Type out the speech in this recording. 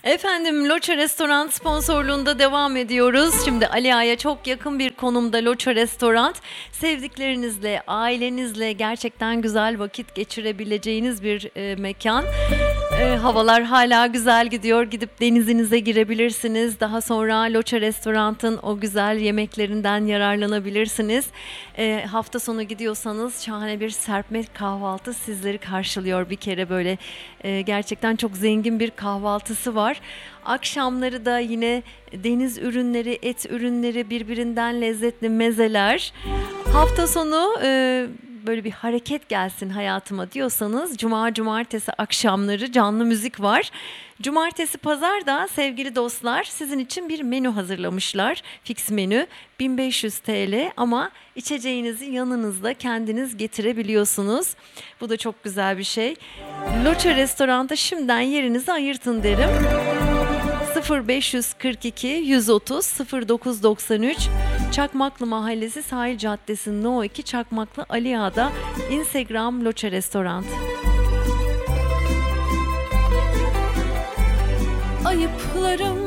Efendim, Loça Restoran sponsorluğunda devam ediyoruz. Şimdi Ali Ağa'ya çok yakın bir konumda Loça Restoran. Sevdiklerinizle, ailenizle gerçekten güzel vakit geçirebileceğiniz bir mekan. Havalar hala güzel gidiyor. Gidip denizinize girebilirsiniz. Daha sonra Loça Restoran'ın o güzel yemeklerinden yararlanabilirsiniz. Hafta sonu gidiyorsanız şahane bir serpme kahvaltı sizleri karşılıyor. Bir kere böyle gerçekten çok zengin bir kahvaltısı var. Akşamları da yine deniz ürünleri, et ürünleri, birbirinden lezzetli mezeler. Hafta sonu böyle bir hareket gelsin hayatıma diyorsanız cumartesi akşamları canlı müzik var. Cumartesi pazar da sevgili dostlar sizin için bir menü hazırlamışlar. Fix menü 1500 TL ama içeceğinizi yanınızda kendiniz getirebiliyorsunuz. Bu da çok güzel bir şey. Loça Restoran'da şimdiden yerinizi ayırtın derim. 0542 130 0993 Çakmaklı Mahallesi Sahil Caddesi No 2 Çakmaklı Ali Ağa'da. Instagram Loça Restoran. Ayıplarım